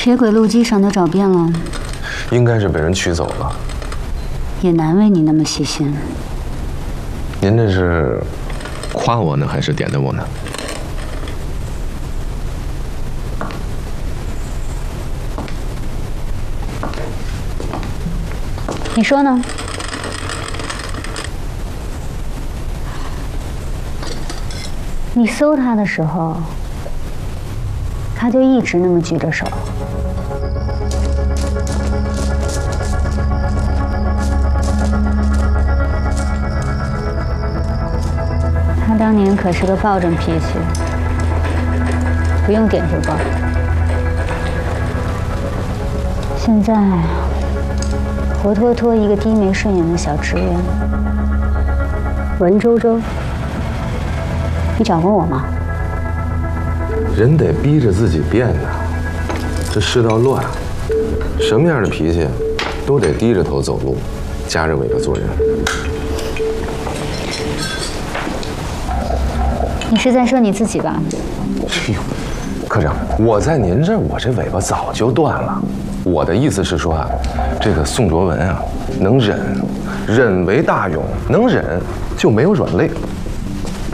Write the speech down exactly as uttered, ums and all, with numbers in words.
铁轨路基上都找遍了， 应该是被人取走了。 也难为你那么细心。 您这是夸我呢，还是点的我呢？ 你说呢？你搜他的时候，他就一直那么举着手。他当年可是个暴政脾气，不用点就爆。现在活脱脱一个低眉顺眼的小职员，文绉绉。你找过我吗？ 人得逼着自己变呐。这世道乱，什么样的脾气都得低着头走路，夹着尾巴做人。 你是在说你自己吧？ 哎呦，科长，我在您这儿，我这尾巴早就断了。我的意思是说啊，这个宋卓文啊，能忍，忍为大勇，能忍就没有软肋。